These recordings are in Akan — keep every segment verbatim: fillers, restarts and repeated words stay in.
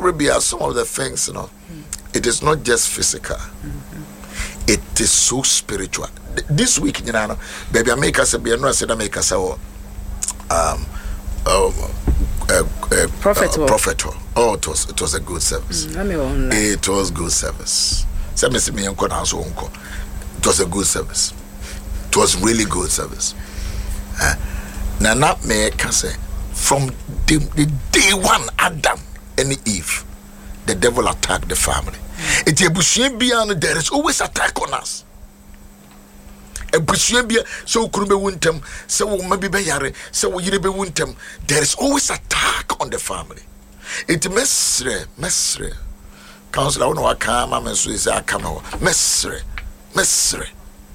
Arabia, some of the things, you know, mm. it is not just physical. Mm-hmm. It is so spiritual. This week, you know, baby, I make us a be no, I said I make us a um um uh, uh, prophet uh, prophet. Oh, it was it was a good service. Mm, it was good service. It was a good service. It was really good service. Uh, now, not me can say from the, the day one, Adam and Eve, the devil attacked the family. It's a bushien beyond. There is always attack on us. A bushien beyond. So could be wintem. So maybe be yare. So you be wintem. There is always attack on the family. It mesre mesre. Counselor, I don't know what come. I'm a Swiss. I come over. Mesre mesre.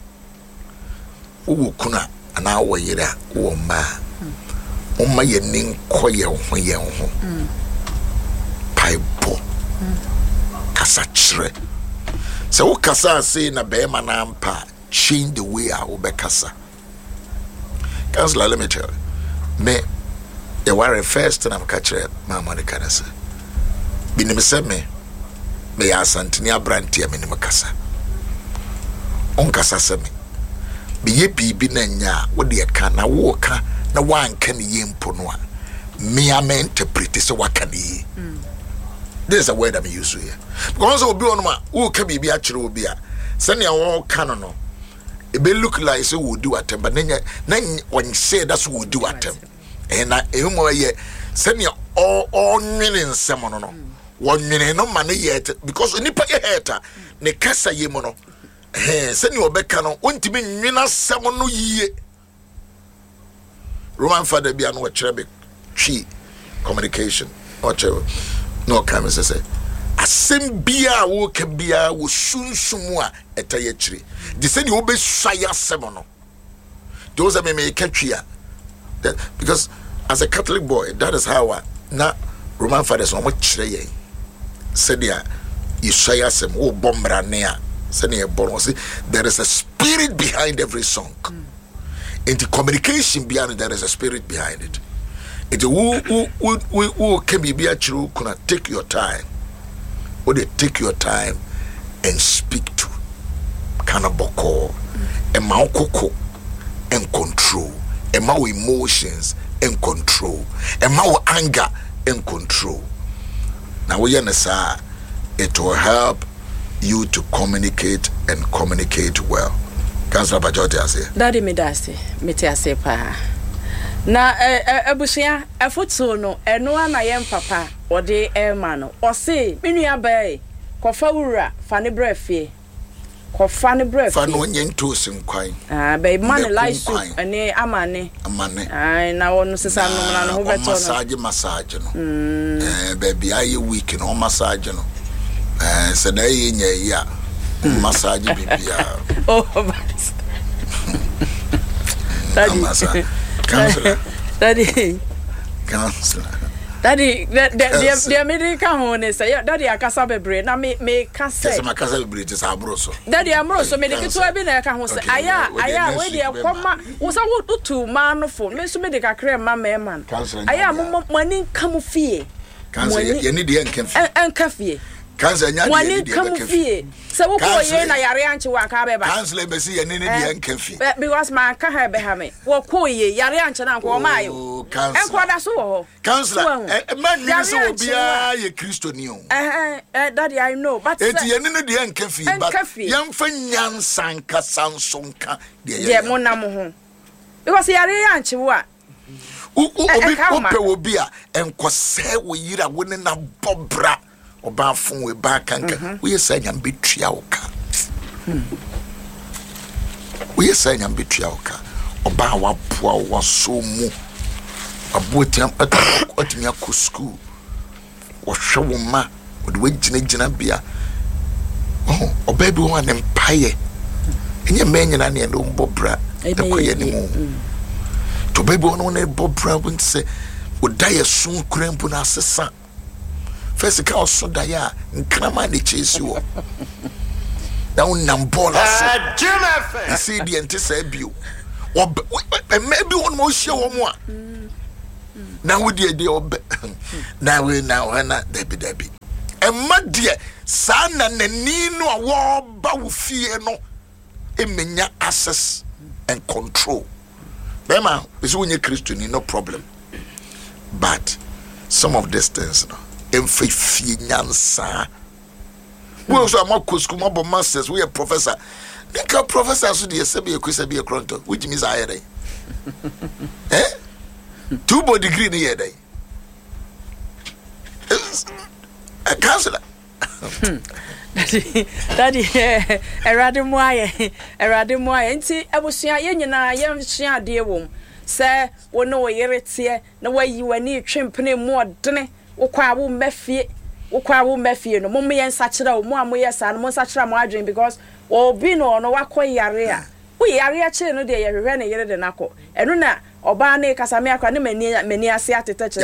Uwu kuna anawo yira uwo ma. Oma ye nin koye ho ye ho. Paipo. Kasa chire. Se wo kasa say na be ma na mpa change the way I will be kasa. Counselor, let me tell you. Me the worry first and I'm catching my money can say. Binim se me me ya santini abranti me kasa. On kasa se me. Be ye bibi na nya wo de ka na wo ka na wan ka ne yempo no a me am interpret so waka ne. This is a word I'm used to here. Because obi on ma wo ka bibi a kire obi a se ne wo ka no no it be look like so wo do atem but na na when say that's wo do atem and na e mo ye se ne all all nwene nsem no no wo nwene no ma ne yet because nipa ye heta ne kasa ye mo no eh se ne obeka no ontimi nwena sem no yie Roman father bia no kire be twi communication or no come say asem bia wo ka bia wo sunsumu a etaye kire de se ne obe swaya sem no those are me me katwia because as a Catholic boy that is how I, na Roman fathers no mo kire yen se dia you swaya sem wo bombra ne a se ne e born say there is a spirit behind every song. Mm. In the communication behind it, there is a spirit behind it. It who who who who can be a true can take your time. Or they take your time and speak to Kanaboko and Maokoko and control and Mao emotions and control and Mao anger and control. Now we understand it will help you to communicate and communicate well. Councillor Bajote ase. Daddy me dase, me te ase pa. Na abusia afoto no eno ana yem papa ode e ma no. O se me nua ba kofa wura fa ne brefie. Kofa ne brefie. Fa no nye ntosim kwan. Ah ba man life soup ene amane. Amane. Ai na wonu sesa no na no ho beto no. Massage massage no. Eh baby aye week no massage no. Eh se na ye nya ya. Massage bibia. Oh, Daddy. Counselor. Daddy. Counselor. Daddy, the the American one say, Daddy, I kasa bebre. Na me me kasa. Yes, my kasa bebre is abroso. Daddy, amroso. Me de kitu abi na ka ho say. Aya, aya, we de koma. Wo sa wo tu man fo. Me so me de kakra ma ma man. Aya, mo mani kam fie. Counselor, ye need the enkem fie. Enka fie. Counselor, nya de come fie. So wo ko ye na yare anche wa ka be ba. Counselor be see ye need the enkem fie. Because man ka ha be ha me. Wo ko ye yare anche na ko ma yo. Enko da so wo. Counselor, man me so obia ye Christoni o. Eh eh Daddy I know but eti ye need the enkem fie but yem fa nyansan ka sansonka de ye. De mo na mo ho. Because yare anche wo a obi ope obi a enko se wo yira wo ne na bobra oba fun we ba kanka we say nyam betua wo ka we say nyam betua wo ka oba wa poa wo so mu abotiam atimi akọ school wo hwe wo ma wo de wagina gina bia oh oba bi wo na mpaye enye menyina ne ndo mbobra ekoye ni mu to baby wo na bobra wo nse wo daye sun krempu na asesa first ka oso daya nkrama de chesi wo na unam bola so jima see the entisa bio wo maybe one mo hye wo mo a na wo de de obe na we na wana debi debi Emma dear, son and the nino a war bow fear no, emenya access and control. Bema, is when you're Christian, no problem. But some of these things, no, em fiyansa. We also are more school masters, we are professor. Think a professor should be a Sabia Kusabi a Cronto, which means I had eh? Two body degree in the year day. A counselor. Daddy, a random wire, a random wire, and see, I was seeing a young share, dear woman. Sir, we know where it's here, no way you are near chimping more dinner, or quite won't be or quite won't be fear, no more and such a one way as and more such a margin because or be no no what area. We are actually no day, you ran a year than Nako, and Runa. Obane Casamia can many many Asiatic touches.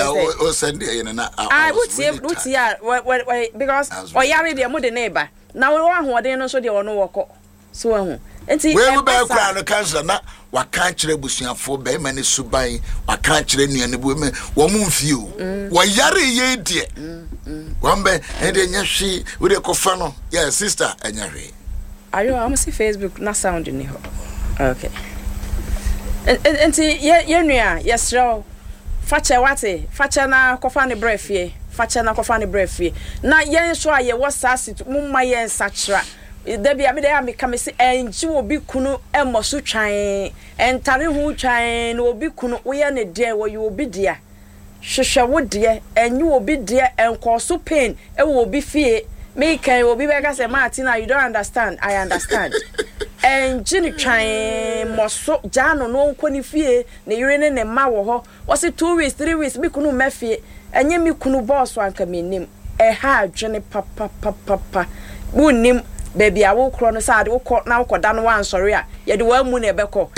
I would say, would see, because or Yari the mother neighbor. Now, one who they know so they will no walk. So, and see, where we bear crown the council, not what can't you bush for bay many subai, what can't you any women, woman few. Why Yari ye dear? One bay and then she with a cofano, yes, sister, and Yari. Are you almost Facebook not sounding here? Okay. And see, ye nua, yes, so Facha wate, Facha na kofani brefie, Facha na kofani brefie. Na yen so ye was sassy, mumma yen satra. There be a bit I come see, and you will be kunu and mosu chain, and tari who chain will be kunu, we are dear where you will be dear. Shusha would dear, and you will be dear and cause so pain, and will be fear. Me can will be back as a Martina, you don't understand, I understand. And Jenny trying more so Jano no koni fie na yire ne ma wo ho was it two weeks three weeks me kunu mafie enye me kunu boss wan ka me nim e ha adwene papa papa papa bunim baby a wo kro no saade wo kọ na wo da no wan sori a ye de wa mu na ebekọ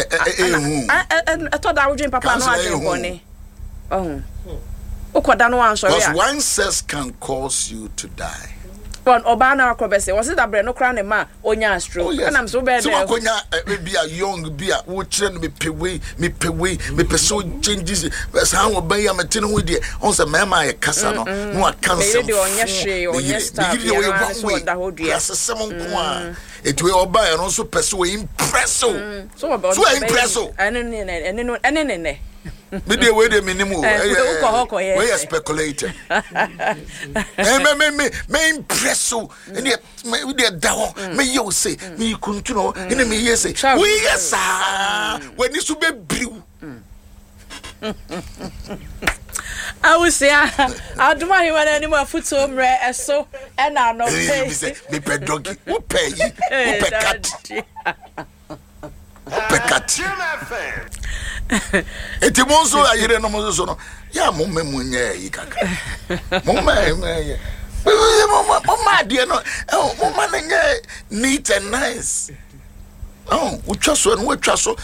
e to da wo dwen papa no adwen ko ne oh wo kọ da no wan sori a because one sex can cause you to die. But Obana Crobese was it a brand no crown ma onya stroke and I'm so bad. So Akonya be a young beer, would train me pay way, me pay way, me pursue changes. That's how obey a matin with you. On the mamma a casano, no I can't say on your share or yes, the whole dear. Someone it will obey and also pursue impresso. So about so impresso. And then and then me dey wey dey minimum we speculate me me me me impress you me we dey dawo me you say me continue in me here say we yes ah when you be brew I will say I do not want any more foot so rare so and I know me pay doggy who pay who pay cat Pekat. Eti monso ayire no monso no. Ya mo memunye yi kaka. Mo ma me. Mo ma de no. Eh mo ma nye neat and nice. Oh, we trust so and we trust so.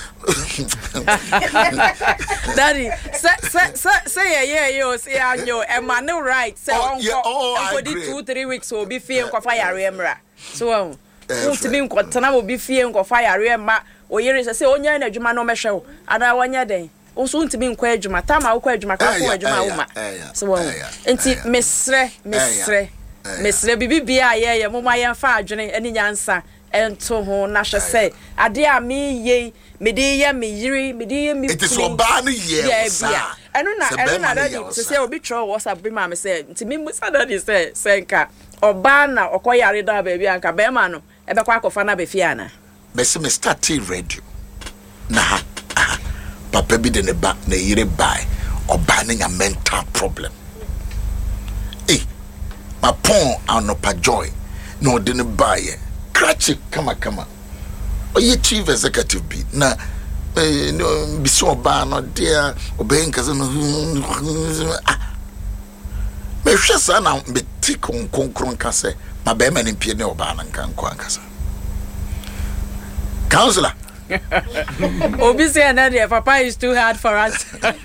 Daddy, say say say yeah yo say anyo e ma no right. Say on for the two three weeks will be fie nko fa yare emra. So um, won't be nko tana will be fie nko fa yare emma. Oyere say onya na adwuma no mehwe wo ada wanya den onso ntimi nkwa adwuma tama wo kwa adwuma ka kwa adwuma wo ma so wo enti mesre mesre mesre bibibia ye ye moma ye fa adwene ani nyansa ento ho na hwe say ade a me ye me de ye me yiri me de ye me it is oba no ye sa eno na eno na daddy say obi tro WhatsApp bi ma me say enti me musa daddy say say nka oba na okoyare da ba bia nka be ma no ebe kwa akofa na be fia na Besi me start radio. Nah, papa bi de ne ba na yire buy or banning a mental problem. Eh, my pon anopa joy no de ne buy. Cratch kama kama. O ye chief executive bi na eh no biso ba no dia obey nkaza no ah. Me hwe sa na me tikon konkron kase ma be ma ne pie ne oba na nkan kwa nkasa. Counselor. Obi say that papa is too hard for us.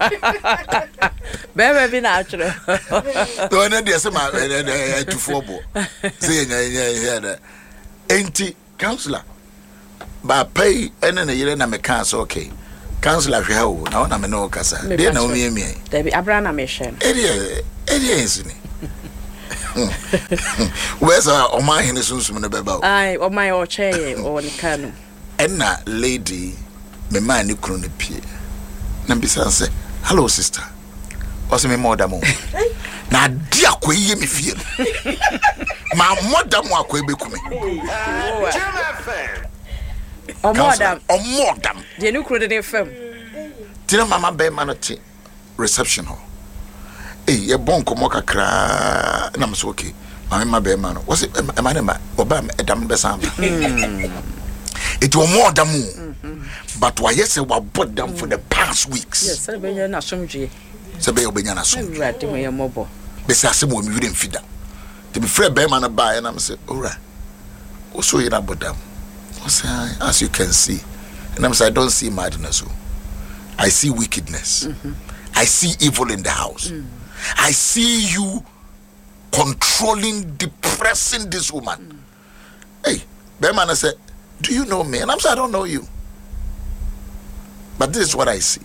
Baby be natural. No, no, there's some to football. Say, yeah, ain't counselor. But pay and then a year and a mechanic, okay. Counselor, how now I'm no casa. They know me, me. There be Abraham mission. Eddie, Eddie, isn't it? Where's our my in the Sunsum about? I or my or chair or the canoe. And na lady, me man, you couldn't appear. Nambisa say, hello, sister. What's me more than na dia ko ye me fie ma modam akwa be kume o modam o modam de no kro de F M tina mama be ma no te reception ho eh ye bon ko mo kakra na mso okay mama ma be ma no was e ma ne ma oba edam be samba it was more than but why yes we bought them for the past weeks. Yes, I be na somdwe se be obenya na so rade me mobo be say asem wo mi wure mfida to be free be man buy and I'm say ora also you na bodam as you can see and I'm say I don't see madness I see wickedness. Mm-hmm. I see evil in the house. Mm. I see you controlling, depressing this woman. Mm. Hey, be man say, do you know me? And I'm saying I don't know you, but this is what I see.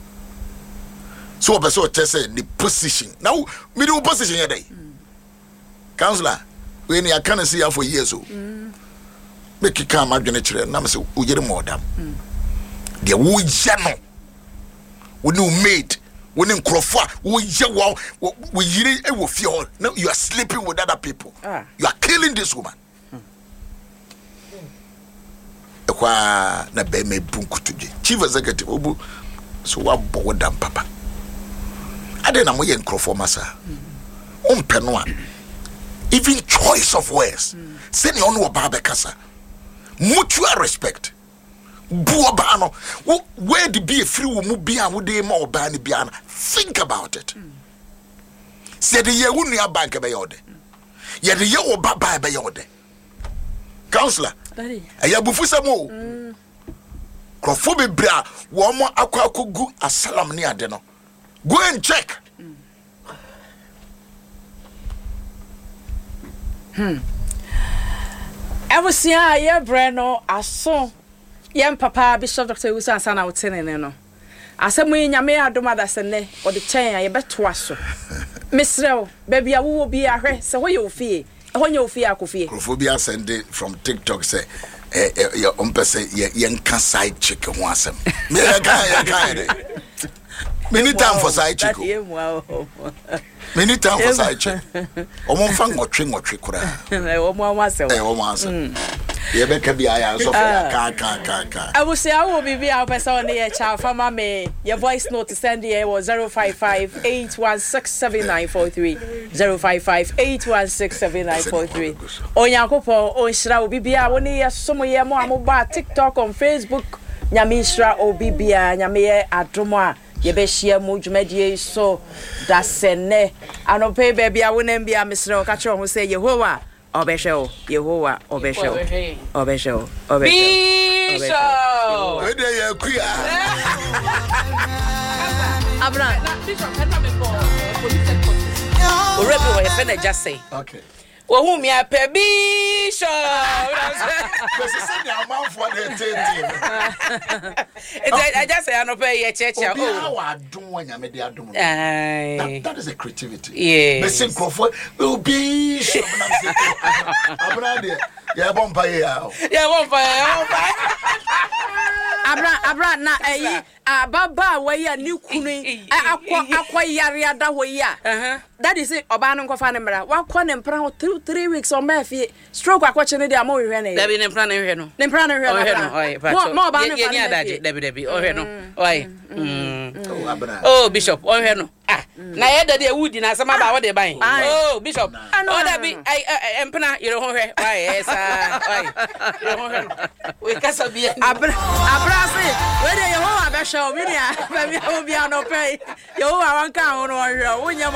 So I saw say the position. Now, me do position here day. Mm. Counselor, when I can't see her for years, so make it come again. And I'm say, we get more damn. The wo jano, we no made, we no croffa, we jaw, we yiri e wo feel. Now you are sleeping with other people. Ah. You are killing this woman. Ekwa na be me bunku toje. Chief executive obu so wa bo dam papa. Ade na mo ye nkrofo masa. Umpe no a. Even choice of words. Say ni onu oba be kasa. Mutual respect. Buoba no. Where the be a free wo bia wo dey ma oba ni bia na. Think about it. Say the ye unu ya bank be yode. Ye the ye oba ba be yode. Counselor. Daddy. Aya bufu samo. Mm. Krofo be bra wo mo akwa akogu asalam ni ade no. Go and check. Mm. Hmm. Ebusia ye breno aso yem papa Bishop Doctor Ewusu Ansana wotene no. Asemu nyame adoma da sene o de chen ye beto aso. Misrew baby awo bi ahwe se ho ye ofie. Ho nye ofie akofie. Krofobia send from TikTok say eh eh on pese ye yenka side chick ho asem. Me ya kan ya kan. Many time for side chick. Many time for side chick. Omo fa ngotwe ngotwe kura. Eh omo amase. Eh omo amase. Ye be ka bia ya so fa ka ka ka ka. I will say I will be bia person on the chat for mama. Your voice note to send here was zero five five eight one six seven nine four three zero five five eight one six seven nine four three. Onyankopon onhira obi bia woni ye somo ye mo amoba TikTok on Facebook. Nyame hira obi bia nyame ye adomo a yebeshia mu dwumadie so da sene anope baby a wonem bia mesre o ka kire ho say Yehowa obehwe Yehowa obehwe obehwe obehwe Bishop we dey yakuya abra Bishop can me for police headquarters already we fena just say okay wo hu mi ape Bishop because say the amount for the team I just say I no pay church oh how adom wanya me dey adom that is a creativity yes me sing crofo will be Bishop na say abra dey ya bompa ya ya bompa ya bompa abra abra na eyi ababa we ya ni kunu akwa akwa yare ada ho ya that is it oba no nkofa ne mra wakwa ne mpra two three weeks on ma fie stroke akwa chene dia mo hwe ne dabi ne mpra ne hwe no ne mpra ne hwe no oi pacho mo oba no fa ne dabi dabi o hwe no oi oh abra oh Bishop o hwe no ah na ye dade ewudi na asama ba wo de ban oh Bishop o dabi ai empna yero ho hwe oi yes oi yero ho hwe we kasa bi abra abra se we de Yehowa be show me dia baby obi anope Yehowa wanka ho no hwe wo